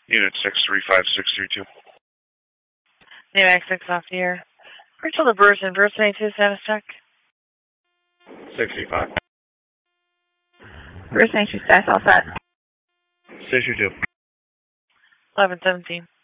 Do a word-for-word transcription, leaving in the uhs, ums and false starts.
Unit six three five six three two. Name six off the air. Rachel the Bruce and Bruce ninety-two status check. sixty-five. Bruce ninety-two status all set. sixty-two. eleven seventeen.